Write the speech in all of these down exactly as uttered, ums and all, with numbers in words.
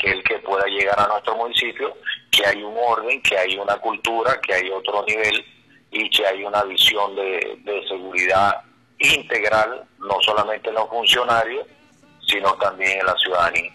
aquel que pueda llegar a nuestro municipio, que hay un orden, que hay una cultura, que hay otro nivel y que hay una visión de, de seguridad integral, no solamente en los funcionarios, sino también en la ciudadanía.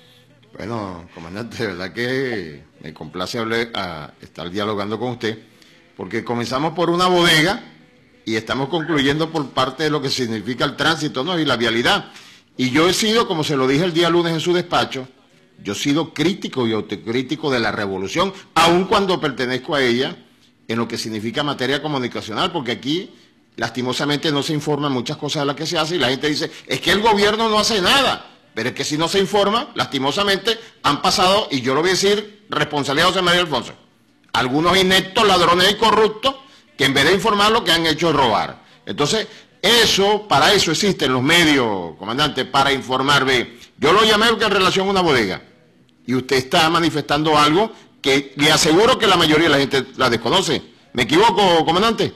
Bueno, comandante, de verdad que me complace hablar, a estar dialogando con usted, porque comenzamos por una bodega y estamos concluyendo por parte de lo que significa el tránsito, ¿no?, y la vialidad. Y yo he sido, como se lo dije el día lunes en su despacho, yo he sido crítico y autocrítico de la revolución, aun cuando pertenezco a ella, en lo que significa materia comunicacional, porque aquí lastimosamente no se informan muchas cosas de las que se hace y la gente dice, es que el gobierno no hace nada. Pero es que si no se informa, lastimosamente, han pasado, y yo lo voy a decir, responsabilidad de José María Alfonso, algunos ineptos, ladrones y corruptos, que en vez de informar lo que han hecho es robar. Entonces, eso, para eso existen los medios, comandante, para informar. Ve, yo lo llamé porque en relación a una bodega, y usted está manifestando algo que le aseguro que la mayoría de la gente la desconoce. ¿Me equivoco, comandante?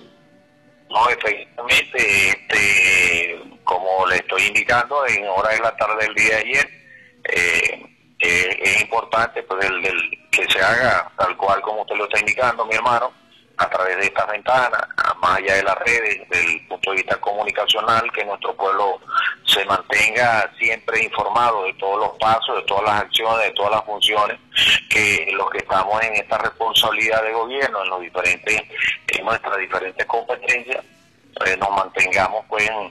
No, efectivamente, este, como le estoy indicando, en horas de la tarde del día de ayer, eh, eh, es importante pues el, el, que se haga tal cual como usted lo está indicando, mi hermano, a través de estas ventanas, más allá de las redes, desde el punto de vista comunicacional, que nuestro pueblo se mantenga siempre informado de todos los pasos, de todas las acciones, de todas las funciones, que los que estamos en esta responsabilidad de gobierno, en los diferentes, en nuestras diferentes competencias, eh, nos mantengamos pues en,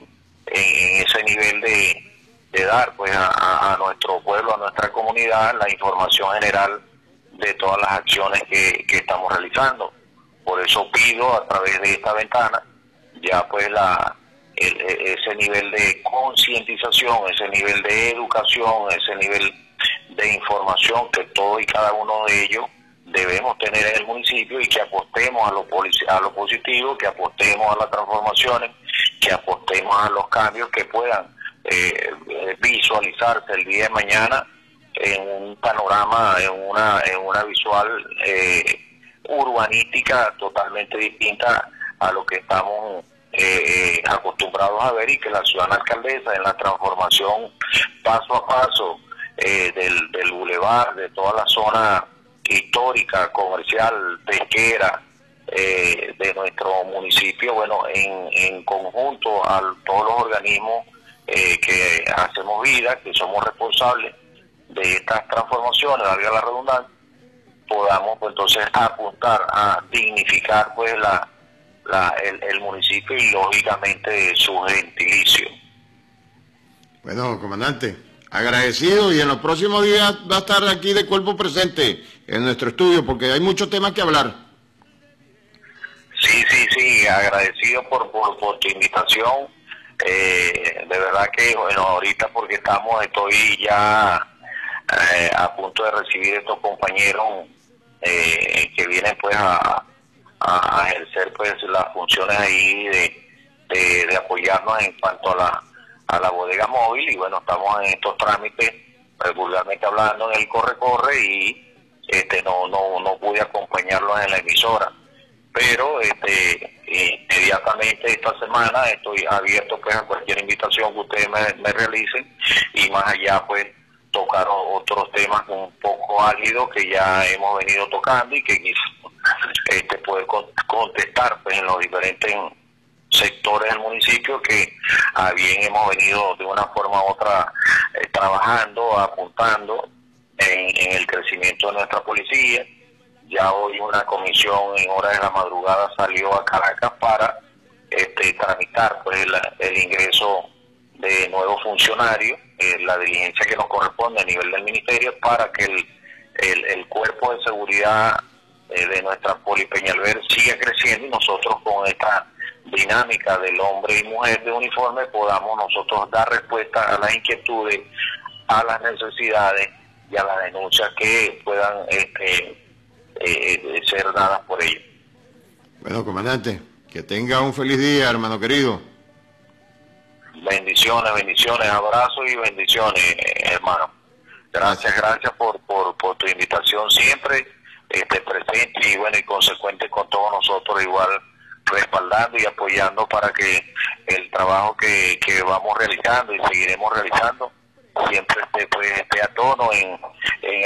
en ese nivel de, de dar pues a, a nuestro pueblo, a nuestra comunidad, la información general de todas las acciones que, que estamos realizando. Por eso pido a través de esta ventana ya pues la el, ese nivel de concientización, ese nivel de educación, ese nivel de información que todos y cada uno de ellos debemos tener en el municipio, y que apostemos a lo, a lo positivo, que apostemos a las transformaciones, que apostemos a los cambios que puedan eh, visualizarse el día de mañana en un panorama, en una, en una visual eh, urbanística totalmente distinta a lo que estamos eh, acostumbrados a ver, y que la ciudadana alcaldesa en la transformación paso a paso eh, del, del bulevar, de toda la zona histórica, comercial, pesquera eh, de nuestro municipio, bueno, en, en conjunto a todos los organismos eh, que hacemos vida, que somos responsables de estas transformaciones, valga la redundancia, podamos pues entonces apuntar a dignificar pues la, la el, el municipio y lógicamente su gentilicio. Bueno, comandante, agradecido, y en los próximos días va a estar aquí de cuerpo presente en nuestro estudio, porque hay muchos temas que hablar. Sí, sí, sí, agradecido por, por, por tu invitación. Eh, de verdad que, bueno, ahorita porque estamos, estoy ya eh, a punto de recibir estos compañeros Eh, que vienen pues a, a ejercer pues las funciones ahí de, de, de apoyarnos en cuanto a la a la bodega móvil, y bueno, estamos en estos trámites, eh, vulgarmente hablando, en el corre-corre, y este no no no pude acompañarlos en la emisora, pero este inmediatamente esta semana estoy abierto pues a cualquier invitación que ustedes me, me realicen, y más allá pues tocar otros temas un poco álgidos que ya hemos venido tocando, y que este poder contestar pues en los diferentes sectores del municipio que a bien hemos venido de una forma u otra eh, trabajando, apuntando en, en el crecimiento de nuestra policía. Ya hoy una comisión en horas de la madrugada salió a Caracas para este tramitar pues el, el ingreso de nuevos funcionarios, eh, la diligencia que nos corresponde a nivel del ministerio, para que el, el, el cuerpo de seguridad eh, de nuestra Poli Peñalver siga creciendo, y nosotros con esta dinámica del hombre y mujer de uniforme podamos nosotros dar respuesta a las inquietudes, a las necesidades y a las denuncias que puedan este, eh, ser dadas por ellos. Bueno, comandante, que tenga un feliz día, hermano querido. Bendiciones, bendiciones, abrazos y bendiciones, hermano. Gracias, gracias por, por, por tu invitación siempre, este, presente y bueno, y consecuente con todos nosotros, igual respaldando y apoyando para que el trabajo que, que vamos realizando y seguiremos realizando siempre esté, pues, esté a tono en, en